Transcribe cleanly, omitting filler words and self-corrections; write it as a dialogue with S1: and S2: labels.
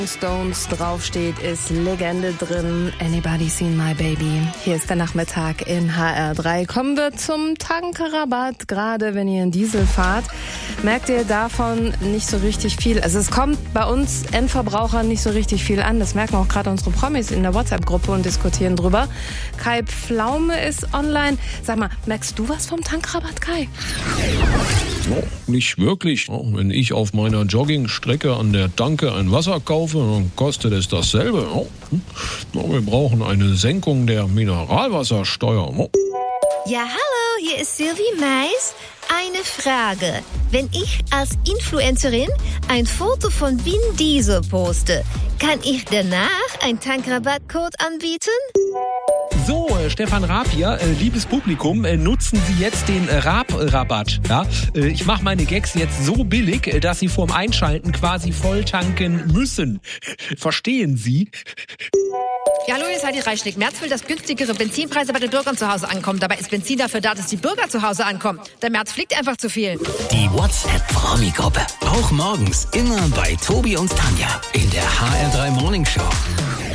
S1: Stones draufsteht, ist Legende drin. Anybody Seen My Baby? Hier ist der Nachmittag in HR3. Kommen wir zum Tankrabatt. Gerade wenn ihr in Diesel fahrt, merkt ihr davon nicht so richtig viel. Also es kommt bei uns Endverbrauchern nicht so richtig viel an. Das merken auch gerade unsere Promis in der WhatsApp-Gruppe und diskutieren drüber. Kai Pflaume ist online. Sag mal, merkst du was vom Tankrabatt, Kai?
S2: No, nicht wirklich. Wenn ich auf meiner Joggingstrecke an der Tanke ein Wasser kaufe, dann kostet es dasselbe. Wir brauchen eine Senkung der Mineralwassersteuer.
S3: Ja, hallo, hier ist Sylvie Mais. Eine Frage. Wenn ich als Influencerin ein Foto von Vin Diesel poste, kann ich danach einen Tankrabattcode anbieten?
S4: So, Stefan Raab hier, liebes Publikum, nutzen Sie jetzt den Raab-Rabatt. Ja? Ich mache meine Gags jetzt so billig, dass Sie vorm Einschalten quasi voll tanken müssen. Verstehen Sie?
S5: Ja, hallo, hier ist Heidi Reichschnick. Merz will, dass günstigere Benzinpreise bei den Bürgern zu Hause ankommen. Dabei ist Benzin dafür da, dass die Bürger zu Hause ankommen. Der Merz fliegt einfach zu viel.
S6: Die WhatsApp-Promi-Gruppe. Auch morgens immer bei Tobi und Tanja in der HR3 Morning Show.